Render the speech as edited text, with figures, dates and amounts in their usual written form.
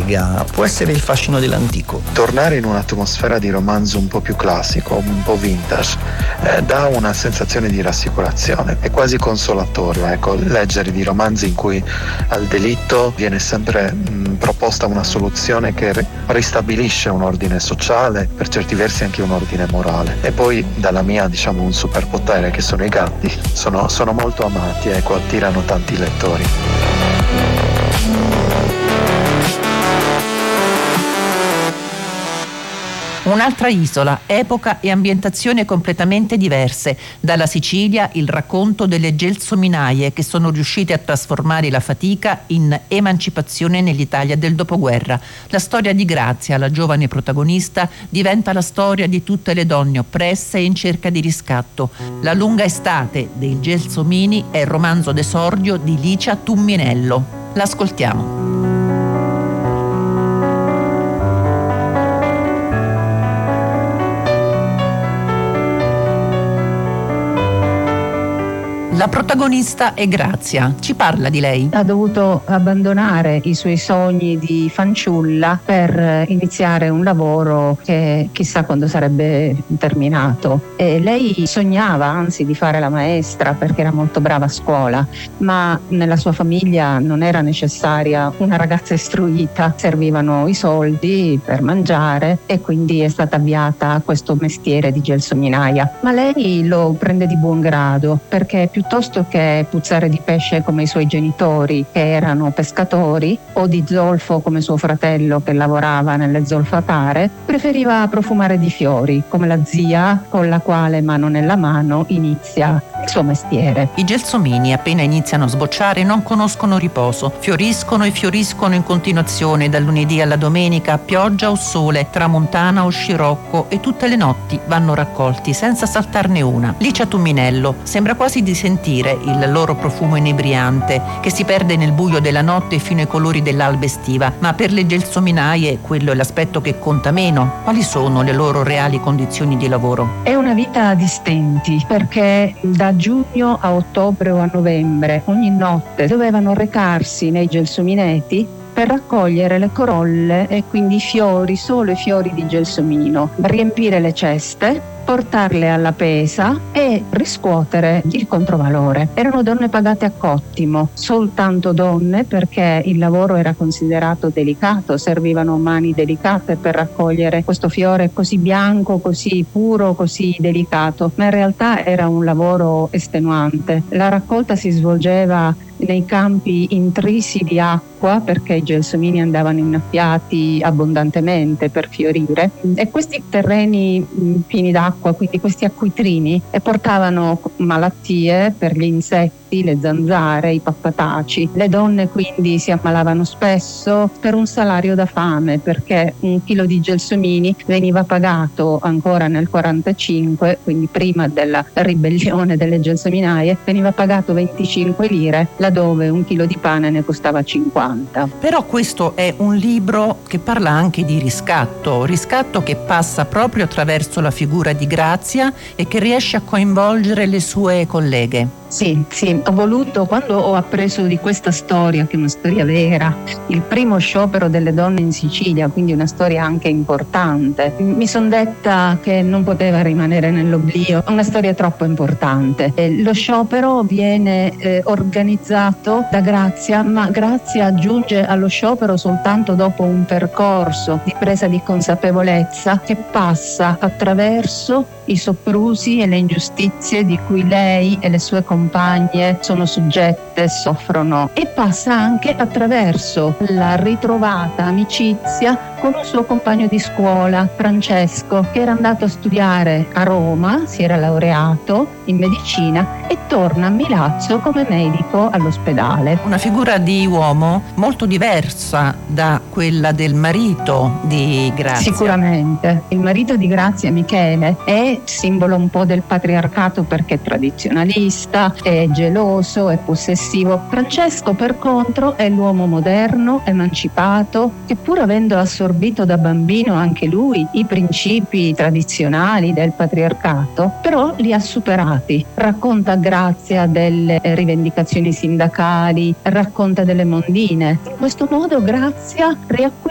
intriga, può essere il fascino dell'antico. Tornare in un'atmosfera di romanzo un po' più classico, un po' vintage, dà una sensazione di rassicurazione, è quasi consolatorio, leggere di romanzi in cui al delitto viene sempre proposta una soluzione che ristabilisce un ordine sociale, per certi versi anche un ordine morale. E poi dalla mia, un superpotere che sono i gatti, sono molto amati, attirano tanti lettori. Un'altra isola, epoca e ambientazione completamente diverse. Dalla Sicilia il racconto delle gelsominaie che sono riuscite a trasformare la fatica in emancipazione nell'Italia del dopoguerra. La storia di Grazia, la giovane protagonista, diventa la storia di tutte le donne oppresse e in cerca di riscatto. La lunga estate dei Gelsomini è il romanzo d'esordio di Licia Tumminello. L'ascoltiamo. La protagonista è Grazia. Ci parla di lei. Ha dovuto abbandonare i suoi sogni di fanciulla per iniziare un lavoro che chissà quando sarebbe terminato. E lei sognava anzi di fare la maestra perché era molto brava a scuola, ma nella sua famiglia non era necessaria una ragazza istruita, servivano i soldi per mangiare e quindi è stata avviata a questo mestiere di gelsominaia. Ma lei lo prende di buon grado perché piuttosto che puzzare di pesce come i suoi genitori che erano pescatori o di zolfo come suo fratello che lavorava nelle zolfatare, preferiva profumare di fiori come la zia con la quale mano nella mano inizia il suo mestiere. I gelsomini appena iniziano a sbocciare non conoscono riposo, fioriscono e fioriscono in continuazione dal lunedì alla domenica, pioggia o sole, tramontana o scirocco, e tutte le notti vanno raccolti senza saltarne una. Licia Tumminello sembra quasi di sentire il loro profumo inebriante che si perde nel buio della notte fino ai colori dell'alba estiva, ma per le gelsominaie quello è l'aspetto che conta meno. Quali sono le loro reali condizioni di lavoro? È una vita di stenti perché da giugno a ottobre o a novembre ogni notte dovevano recarsi nei gelsomineti per raccogliere le corolle e quindi i fiori, solo i fiori di gelsomino, riempire le ceste, portarle alla pesa e riscuotere il controvalore. Erano donne pagate a cottimo, soltanto donne perché il lavoro era considerato delicato, servivano mani delicate per raccogliere questo fiore così bianco, così puro, così delicato, ma in realtà era un lavoro estenuante. La raccolta si svolgeva nei campi intrisi di acqua perché i gelsomini andavano innaffiati abbondantemente per fiorire e questi terreni pieni d'acqua, quindi questi acquitrini, portavano malattie per gli insetti, le zanzare, i pappataci. Le donne quindi si ammalavano spesso per un salario da fame perché un chilo di gelsomini veniva pagato ancora nel 45, quindi prima della ribellione delle gelsominaie, veniva pagato 25 lire laddove un chilo di pane ne costava 50. Però questo è un libro che parla anche di riscatto che passa proprio attraverso la figura di Grazia e che riesce a coinvolgere le sue colleghe. Sì, ho voluto, quando ho appreso di questa storia, che è una storia vera, il primo sciopero delle donne in Sicilia, quindi una storia anche importante, mi sono detta che non poteva rimanere nell'oblio, è una storia troppo importante. Lo sciopero viene organizzato da Grazia, ma Grazia giunge allo sciopero soltanto dopo un percorso di presa di consapevolezza che passa attraverso i soprusi e le ingiustizie di cui lei e le sue compagne sono soggette, soffrono, e passa anche attraverso la ritrovata amicizia con un suo compagno di scuola, Francesco, che era andato a studiare a Roma, si era laureato in medicina e torna a Milazzo come medico all'ospedale. Una figura di uomo molto diversa da quella del marito di Grazia. Sicuramente. Il marito di Grazia, Michele, è simbolo un po' del patriarcato perché è tradizionalista, è geloso, è possessivo. Francesco, per contro, è l'uomo moderno, emancipato, che pur avendo assorbito da bambino anche lui i principi tradizionali del patriarcato, però li ha superati. Racconta a Grazia delle rivendicazioni sindacali, racconta delle mondine. In questo modo Grazia riacquista